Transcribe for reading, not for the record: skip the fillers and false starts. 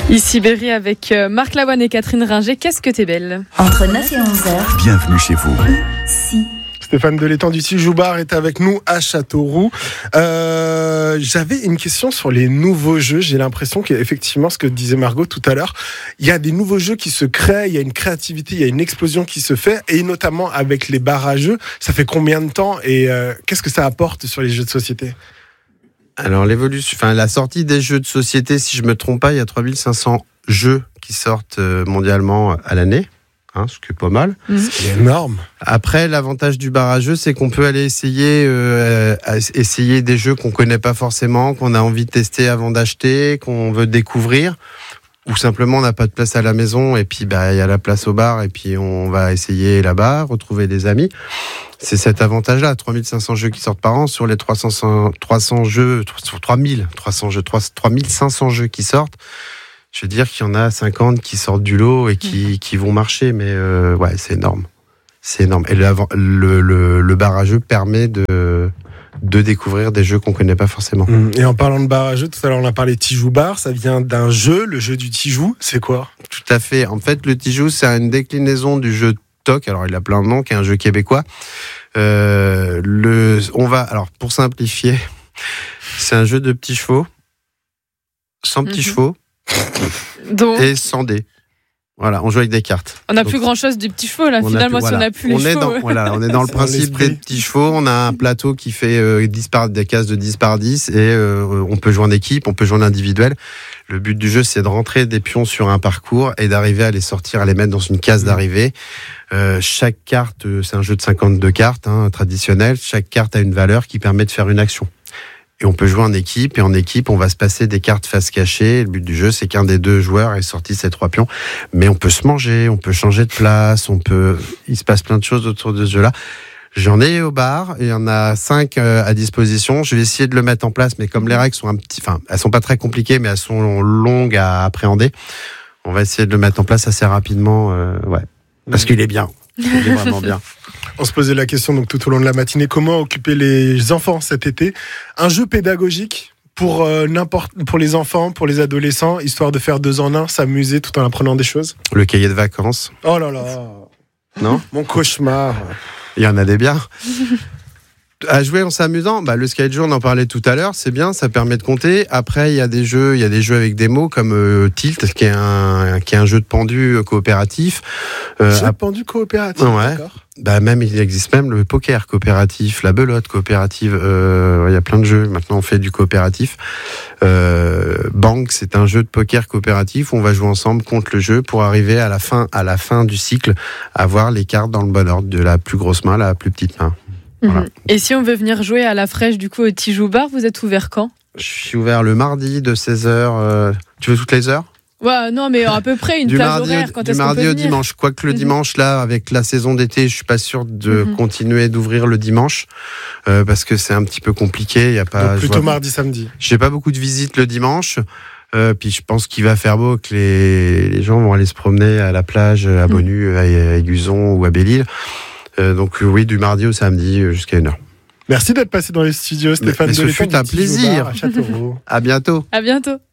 Ici Berry avec Marc Lavoine et Catherine Ringer. Qu'est-ce que t'es belle. Entre 9 et 11h. Bienvenue chez vous. Si. Stéphane Delétang du Tijoux Bar est avec nous à Châteauroux. J'avais une question sur les nouveaux jeux. J'ai l'impression qu'effectivement, ce que disait Margot tout à l'heure, il y a des nouveaux jeux qui se créent, il y a une créativité, il y a une explosion qui se fait, et notamment avec les bars à jeux. Ça fait combien de temps et qu'est-ce que ça apporte sur les jeux de société ? Alors la sortie des jeux de société, si je me trompe pas, il y a 3500 jeux qui sortent mondialement à l'année. Ce qui est pas mal. C'est énorme. Après, l'avantage du bar à jeux, c'est qu'on peut aller essayer des jeux qu'on connaît pas forcément, qu'on a envie de tester avant d'acheter, qu'on veut découvrir, ou simplement on n'a pas de place à la maison et puis il y a la place au bar et puis on va essayer là-bas, retrouver des amis. C'est cet avantage-là, 3500 jeux qui sortent par an sur les 3500 jeux qui sortent. Je veux dire qu'il y en a 50 qui sortent du lot et qui vont marcher, mais c'est énorme. C'est énorme. Et le bar à jeux permet de découvrir des jeux qu'on ne connaît pas forcément. Et en parlant de bar à jeux, tout à l'heure on a parlé Tijoux Bar, ça vient d'un jeu, le jeu du Tijoux, c'est quoi ? Tout à fait. En fait, le Tijoux, c'est une déclinaison du jeu TOC, alors il a plein de noms, qui est un jeu québécois. Pour simplifier, c'est un jeu de petits chevaux, sans petits chevaux, Donc, et sans dés. Voilà, on joue avec des cartes. on n'a plus grand-chose des petits chevaux, là, finalement, si on n'a plus les chevaux. On est dans le principe des petits chevaux. On a un plateau qui fait des cases de 10 par 10 et on peut jouer en équipe, on peut jouer en individuel. Le but du jeu, c'est de rentrer des pions sur un parcours et d'arriver à les sortir, à les mettre dans une case d'arrivée. Chaque carte, c'est un jeu de 52 cartes, traditionnel. Chaque carte a une valeur qui permet de faire une action. Et on peut jouer en équipe, et en équipe, on va se passer des cartes face cachée. Le but du jeu, c'est qu'un des deux joueurs ait sorti ses 3 pions. Mais on peut se manger, on peut changer de place, il se passe plein de choses autour de ce jeu-là. J'en ai au bar, et il y en a 5 à disposition. Je vais essayer de le mettre en place, mais comme les règles sont elles sont pas très compliquées, mais elles sont longues à appréhender. On va essayer de le mettre en place assez rapidement, parce qu'il est bien. Il est vraiment bien. On se posait la question donc tout au long de la matinée, comment occuper les enfants cet été ? Un jeu pédagogique pour les enfants, pour les adolescents, histoire de faire 2 en 1, s'amuser tout en apprenant des choses. Le cahier de vacances. Oh là là. Non ? Mon cauchemar. Il y en a des biens. À jouer en s'amusant, le skate jeu, on en parlait tout à l'heure, c'est bien, ça permet de compter. Après, il y a des jeux avec des mots comme Tilt, qui est un jeu de pendu coopératif. Jeu de pendu coopératif, ouais. D'accord. Même il existe même le poker coopératif, la belote coopérative. Il y a plein de jeux. Maintenant, on fait du coopératif. Bang, c'est un jeu de poker coopératif où on va jouer ensemble contre le jeu pour arriver à la fin du cycle, à avoir les cartes dans le bon ordre, de la plus grosse main à la plus petite main. Voilà. Et si on veut venir jouer à la fraîche, du coup, au Tijoux Bar, vous êtes ouvert quand ? Je suis ouvert le mardi de 16h. Tu veux toutes les heures ? Ouais, non, mais à peu près une plage horaire. Quand est-ce qu'on peut venir ? Du mardi au dimanche. Quoique le dimanche, là, avec la saison d'été, je suis pas sûr de continuer d'ouvrir le dimanche parce que c'est un petit peu compliqué. Y a pas. Donc plutôt mardi, samedi. J'ai pas beaucoup de visites le dimanche. Puis je pense qu'il va faire beau, que les gens vont aller se promener à la plage, à Bonnu, à Aiguzon ou à Belle-Île. Donc oui, du mardi au samedi jusqu'à 1h. Merci d'être passé dans les studios, Stéphane Delétang. Ce fut un plaisir. À Châteauroux. À bientôt. À bientôt.